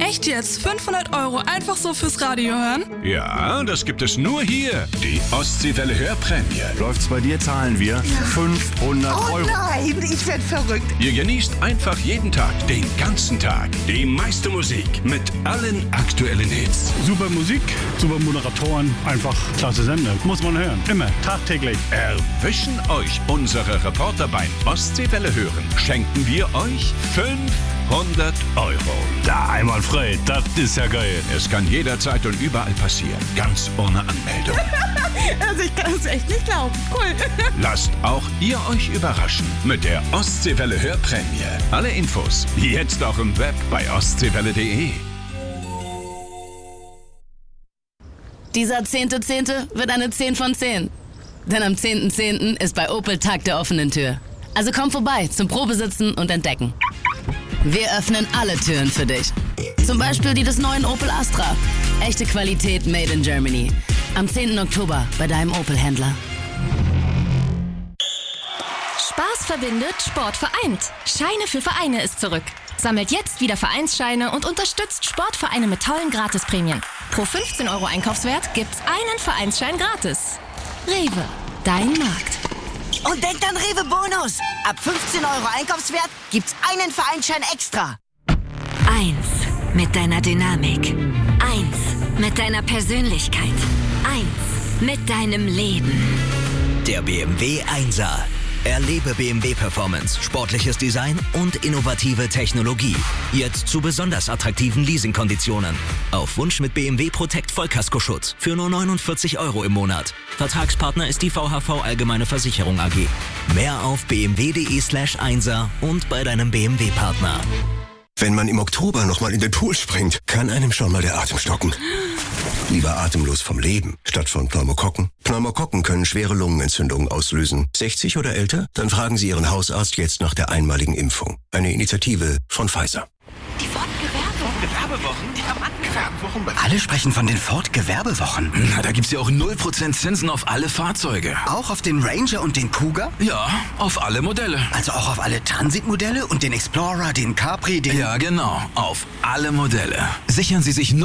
Echt jetzt? 500 € einfach so fürs Radio hören? Ja, das gibt es nur hier. Die Ostseewelle Hörprämie. Läuft's bei dir, zahlen wir 500 Oh Euro. nein, ich werd verrückt. Ihr genießt einfach jeden Tag, den ganzen Tag, die meiste Musik mit allen aktuellen Hits. Super Musik, super Moderatoren, einfach klasse Sender. Muss man hören. Immer, tagtäglich. Erwischen euch unsere Reporter beim Ostseewelle Hören. Schenken wir euch 500 €. Da einmal frei, das ist ja geil. Es kann jederzeit und überall passieren, ganz ohne Anmeldung. Also ich kann es echt nicht glauben. Cool. Lasst auch ihr euch überraschen mit der Ostseewelle Hörprämie. Alle Infos jetzt auch im Web bei ostseewelle.de. Dieser 10.10. wird eine 10 von 10. Denn am 10.10. ist bei Opel Tag der offenen Tür. Also komm vorbei zum Probesitzen und Entdecken. Wir öffnen alle Türen für dich. Zum Beispiel die des neuen Opel Astra. Echte Qualität made in Germany. Am 10. Oktober bei deinem Opel-Händler. Spaß verbindet, Sport vereint. Scheine für Vereine ist zurück. Sammelt jetzt wieder Vereinsscheine und unterstützt Sportvereine mit tollen Gratisprämien. Pro 15 € Einkaufswert gibt's einen Vereinsschein gratis. Rewe, dein Markt. Und denkt an Rewe Bonus. Ab 15 € Einkaufswert gibt's einen Vereinsschein extra. 1 mit deiner Dynamik. 1 mit deiner Persönlichkeit. 1 mit deinem Leben. Der BMW 1er. Erlebe BMW Performance, sportliches Design und innovative Technologie. Jetzt zu besonders attraktiven Leasingkonditionen. Auf Wunsch mit BMW Protect Vollkaskoschutz für nur 49 € im Monat. Vertragspartner ist die VHV Allgemeine Versicherung AG. Mehr auf bmw.de/1er und bei deinem BMW-Partner. Wenn man im Oktober nochmal in den Pool springt, kann einem schon mal der Atem stocken. Lieber atemlos vom Leben, statt von Pneumokokken. Pneumokokken können schwere Lungenentzündungen auslösen. 60 oder älter? Dann fragen Sie Ihren Hausarzt jetzt nach der einmaligen Impfung. Eine Initiative von Pfizer. Die Ford-Gewerbewochen, die haben angefangen. Alle sprechen von den Ford-Gewerbewochen. Na, da gibt's ja auch 0% Zinsen auf alle Fahrzeuge. Auch auf den Ranger und den Cougar? Ja, auf alle Modelle. Also auch auf alle Transit-Modelle und den Explorer, den Capri, den... Ja, genau. Auf alle Modelle. Sichern Sie sich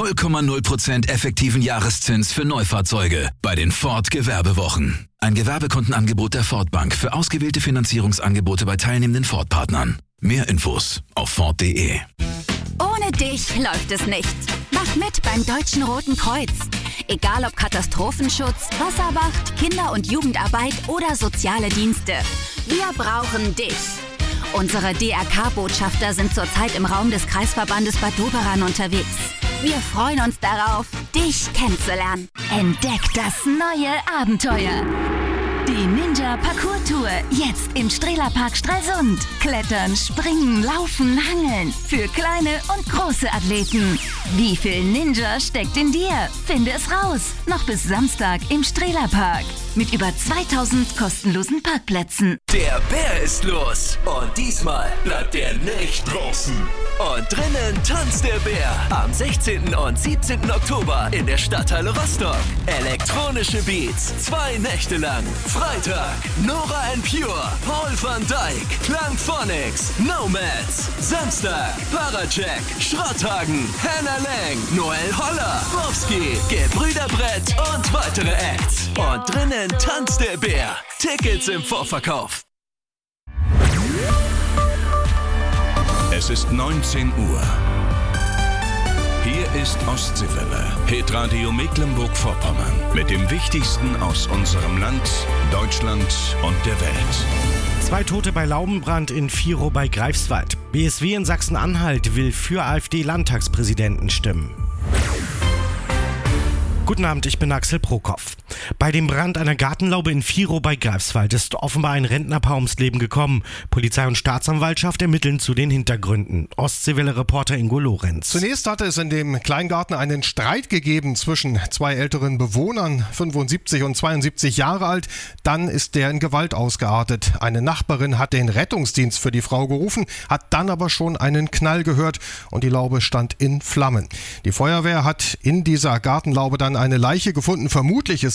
0,0% effektiven Jahreszins für Neufahrzeuge bei den Ford-Gewerbewochen. Ein Gewerbekundenangebot der Ford Bank für ausgewählte Finanzierungsangebote bei teilnehmenden Ford-Partnern. Mehr Infos auf Ford.de. Ohne dich läuft es nicht. Mach mit beim Deutschen Roten Kreuz. Egal ob Katastrophenschutz, Wasserwacht, Kinder- und Jugendarbeit oder soziale Dienste. Wir brauchen dich. Unsere DRK-Botschafter sind zurzeit im Raum des Kreisverbandes Bad Doberan unterwegs. Wir freuen uns darauf, dich kennenzulernen. Entdeck das neue Abenteuer. Die Ninja Parkour Tour, jetzt im Strehlerpark Stralsund. Klettern, springen, laufen, hangeln. Für kleine und große Athleten. Wie viel Ninja steckt in dir? Finde es raus. Noch bis Samstag im Strehlerpark. Mit über 2000 kostenlosen Parkplätzen. Der Bär ist los. Und diesmal bleibt er nicht draußen. Und drinnen tanzt der Bär. Am 16. und 17. Oktober in der Stadthalle Rostock. Elektronische Beats, 2 Nächte lang. Freitag, Nora & Pure, Paul van Dyk, Klangphonics, Nomads. Samstag, Paracheck, Schrotthagen, Hannah Lang, Noel Holler, Bowski, Gebrüder Brett und weitere Acts. Und drinnen tanzt der Bär. Tickets im Vorverkauf. Es ist 19 Uhr. Hier ist Ostseewelle, Hitradio Mecklenburg-Vorpommern. Mit dem Wichtigsten aus unserem Land, Deutschland und der Welt. 2 Tote bei Laubenbrand in Virow bei Greifswald. BSW in Sachsen-Anhalt will für AfD-Landtagspräsidenten stimmen. Guten Abend, ich bin Axel Prokopf. Bei dem Brand einer Gartenlaube in Virow bei Greifswald ist offenbar ein Rentnerpaar ums Leben gekommen. Polizei und Staatsanwaltschaft ermitteln zu den Hintergründen. Ostseewelle-Reporter Ingo Lorenz. Zunächst hatte es in dem Kleingarten einen Streit gegeben zwischen 2 älteren Bewohnern, 75 und 72 Jahre alt. Dann ist der in Gewalt ausgeartet. Eine Nachbarin hat den Rettungsdienst für die Frau gerufen, hat dann aber schon einen Knall gehört und die Laube stand in Flammen. Die Feuerwehr hat in dieser Gartenlaube dann eine Leiche gefunden. Vermutlich ist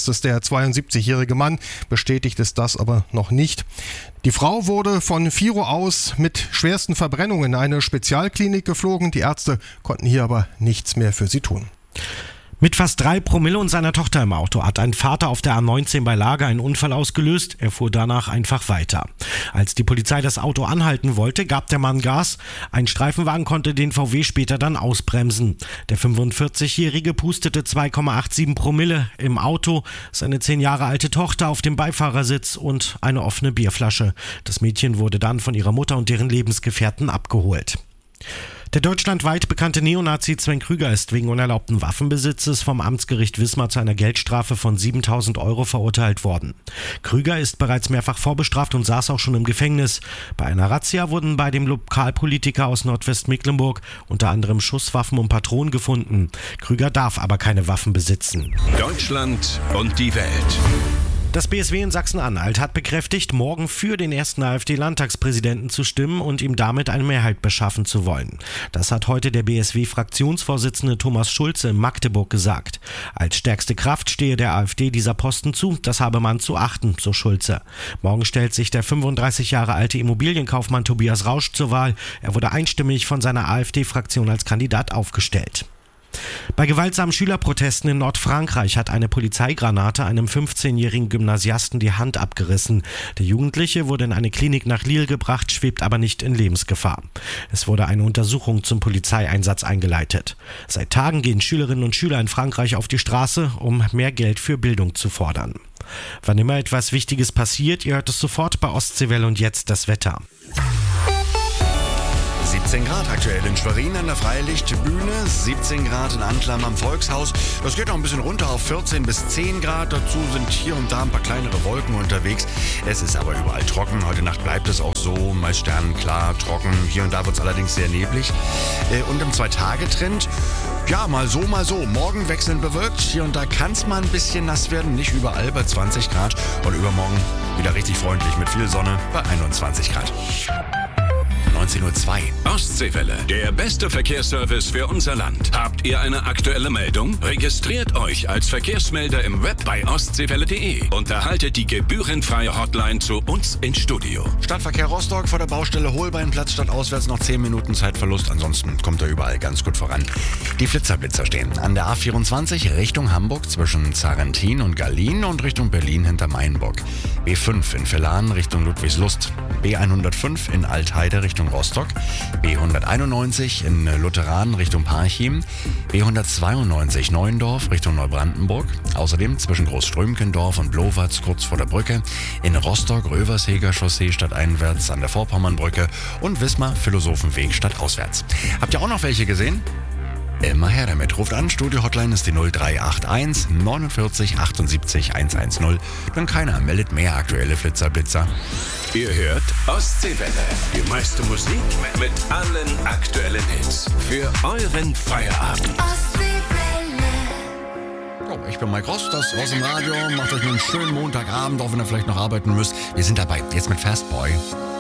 ist es der 72-jährige Mann, bestätigt ist das aber noch nicht. Die Frau wurde von Viro aus mit schwersten Verbrennungen in eine Spezialklinik geflogen. Die Ärzte konnten hier aber nichts mehr für sie tun. Mit fast 3 Promille und seiner Tochter im Auto hat ein Vater auf der A19 bei Lager einen Unfall ausgelöst. Er fuhr danach einfach weiter. Als die Polizei das Auto anhalten wollte, gab der Mann Gas. Ein Streifenwagen konnte den VW später dann ausbremsen. Der 45-Jährige pustete 2,87 Promille im Auto, seine 10 Jahre alte Tochter auf dem Beifahrersitz und eine offene Bierflasche. Das Mädchen wurde dann von ihrer Mutter und deren Lebensgefährten abgeholt. Der deutschlandweit bekannte Neonazi Sven Krüger ist wegen unerlaubten Waffenbesitzes vom Amtsgericht Wismar zu einer Geldstrafe von 7.000 € verurteilt worden. Krüger ist bereits mehrfach vorbestraft und saß auch schon im Gefängnis. Bei einer Razzia wurden bei dem Lokalpolitiker aus Nordwestmecklenburg unter anderem Schusswaffen und Patronen gefunden. Krüger darf aber keine Waffen besitzen. Deutschland und die Welt. Das BSW in Sachsen-Anhalt hat bekräftigt, morgen für den ersten AfD-Landtagspräsidenten zu stimmen und ihm damit eine Mehrheit beschaffen zu wollen. Das hat heute der BSW-Fraktionsvorsitzende Thomas Schulze in Magdeburg gesagt. Als stärkste Kraft stehe der AfD dieser Posten zu, das habe man zu achten, so Schulze. Morgen stellt sich der 35 Jahre alte Immobilienkaufmann Tobias Rausch zur Wahl. Er wurde einstimmig von seiner AfD-Fraktion als Kandidat aufgestellt. Bei gewaltsamen Schülerprotesten in Nordfrankreich hat eine Polizeigranate einem 15-jährigen Gymnasiasten die Hand abgerissen. Der Jugendliche wurde in eine Klinik nach Lille gebracht, schwebt aber nicht in Lebensgefahr. Es wurde eine Untersuchung zum Polizeieinsatz eingeleitet. Seit Tagen gehen Schülerinnen und Schüler in Frankreich auf die Straße, um mehr Geld für Bildung zu fordern. Wann immer etwas Wichtiges passiert, ihr hört es sofort bei Ostseewelle und jetzt das Wetter. 17 Grad aktuell in Schwerin an der Freilichtbühne, 17 Grad in Anklam am Volkshaus. Das geht noch ein bisschen runter auf 14 bis 10 Grad. Dazu sind hier und da ein paar kleinere Wolken unterwegs. Es ist aber überall trocken. Heute Nacht bleibt es auch so, meist sternenklar, trocken. Hier und da wird es allerdings sehr neblig. Und im 2-Tage-Trend, ja, mal so, mal so. Morgen wechselnd bewölkt. Hier und da kann es mal ein bisschen nass werden. Nicht überall bei 20 Grad. Und übermorgen wieder richtig freundlich mit viel Sonne bei 21 Grad. 19:02 Ostseewelle, der beste Verkehrsservice für unser Land. Habt ihr eine aktuelle Meldung? Registriert euch als Verkehrsmelder im Web bei ostseewelle.de und erhaltet die gebührenfreie Hotline zu uns ins Studio. Stadtverkehr Rostock vor der Baustelle Holbeinplatz statt auswärts noch 10 Minuten Zeitverlust. Ansonsten kommt er überall ganz gut voran. Die Flitzer stehen an der A24 Richtung Hamburg zwischen Zarentin und Gallien und Richtung Berlin hinter Mainburg. B5 in Villan Richtung Ludwigslust. B105 in Altheide Richtung Rostock, B191 in Lutheran Richtung Parchim, B192 Neuendorf Richtung Neubrandenburg, außerdem zwischen Großströmkendorf und Blowatz kurz vor der Brücke, in Rostock Röversheger Chaussee stadteinwärts an der Vorpommernbrücke und Wismar Philosophenweg stadtauswärts. Habt ihr auch noch welche gesehen? Immer her damit. Ruft an, Studio-Hotline ist die 0381 49 78 110. Wenn keiner meldet mehr aktuelle Flitzer-Blitzer. Ihr hört Ostseewelle, die meiste Musik mit allen aktuellen Hits für euren Feierabend. Ostseewelle. Oh, ich bin Mike Rost, das aus dem Radio. Macht euch einen schönen Montagabend, auch wenn ihr vielleicht noch arbeiten müsst. Wir sind dabei, jetzt mit Fastboy.